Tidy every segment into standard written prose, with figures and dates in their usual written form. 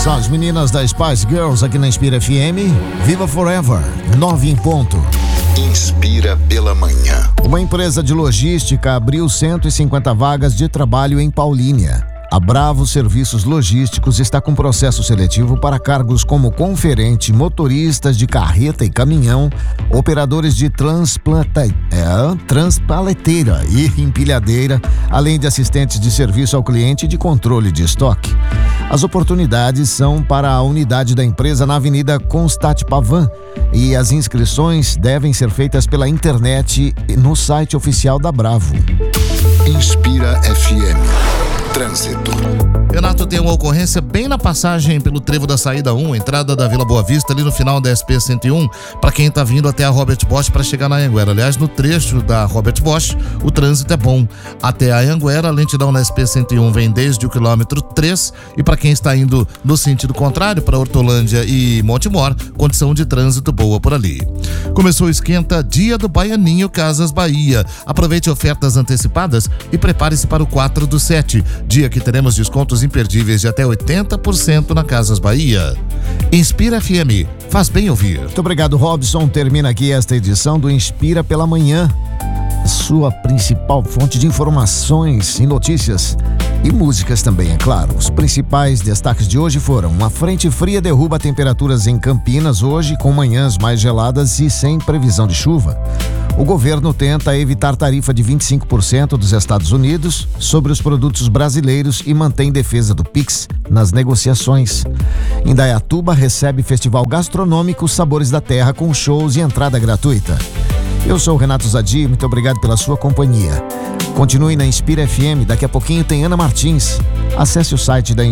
São as meninas da Spice Girls aqui na Inspira FM. Viva Forever, 9 em ponto. Inspira pela manhã. Uma empresa de logística abriu 150 vagas de trabalho em Paulínia. A Bravo Serviços Logísticos está com processo seletivo para cargos como conferente, motoristas de carreta e caminhão, operadores de transpaleteira e empilhadeira, além de assistentes de serviço ao cliente e de controle de estoque. As oportunidades são para a unidade da empresa na Avenida Constat Pavan e as inscrições devem ser feitas pela internet no site oficial da Bravo. Inspira FM. Trânsito. Renato, tem uma ocorrência bem na passagem pelo trevo da saída 1, entrada da Vila Boa Vista, ali no final da SP 101, para quem tá vindo até a Robert Bosch para chegar na Anhanguera. Aliás, no trecho da Robert Bosch, o trânsito é bom. Até a Anhanguera, a lentidão na SP 101 vem desde o quilômetro 3, e para quem está indo no sentido contrário, para Hortolândia e Montemor, condição de trânsito boa por ali. Começou o esquenta Dia do Baianinho Casas Bahia. Aproveite ofertas antecipadas e prepare-se para o 4/7, dia que teremos descontos imperdíveis de até 80% na Casas Bahia. Inspira FM, faz bem ouvir. Muito obrigado, Robson. Termina aqui esta edição do Inspira pela Manhã, sua principal fonte de informações e notícias e músicas também, é claro. Os principais destaques de hoje foram: uma frente fria derruba temperaturas em Campinas hoje, com manhãs mais geladas e sem previsão de chuva. O governo tenta evitar tarifa de 25% dos Estados Unidos sobre os produtos brasileiros e mantém defesa do Pix nas negociações. Indaiatuba recebe festival gastronômico Sabores da Terra com shows e entrada gratuita. Eu sou o Renato Zadi, muito obrigado pela sua companhia. Continue na Inspira FM, daqui a pouquinho tem Ana Martins. Acesse o site da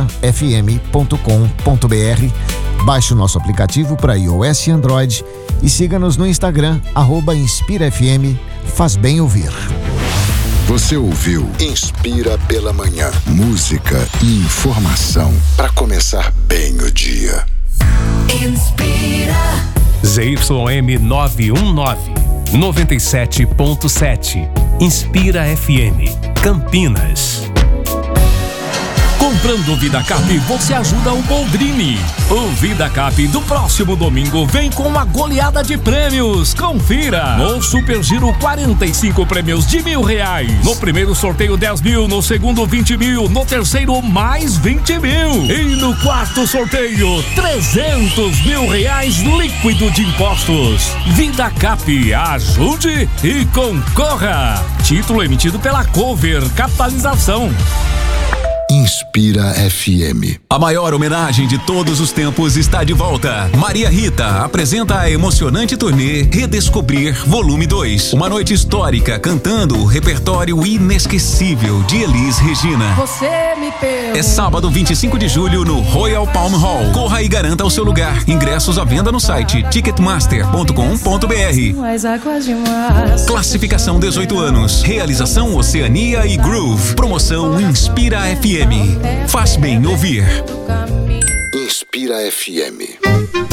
inspirafm.com.br, baixe o nosso aplicativo para iOS e Android e siga-nos no Instagram, @InspiraFM. Faz bem ouvir. Você ouviu Inspira pela Manhã. Música e informação para começar bem o dia. Inspira. ZYM 919, 97.7. Inspira FM, Campinas. Comprando o VidaCap, você ajuda o Boldrini. O VidaCap do próximo domingo vem com uma goleada de prêmios. Confira! No Super Giro, 45 prêmios de R$1.000. No primeiro sorteio, 10 mil. No segundo, 20 mil. No terceiro, mais 20 mil. E no quarto sorteio, 300 mil reais líquido de impostos. VidaCap, ajude e concorra. Título emitido pela Cover Capitalização. Inspira FM. A maior homenagem de todos os tempos está de volta. Maria Rita apresenta a emocionante turnê Redescobrir Volume 2. Uma noite histórica cantando o repertório inesquecível de Elis Regina. Você me pergunta. É sábado 25 de julho no Royal Palm Hall. Corra e garanta o seu lugar. Ingressos à venda no site ticketmaster.com.br. Classificação 18 anos. Realização Oceania e Groove. Promoção Inspira FM. Faz bem ouvir. Inspira FM.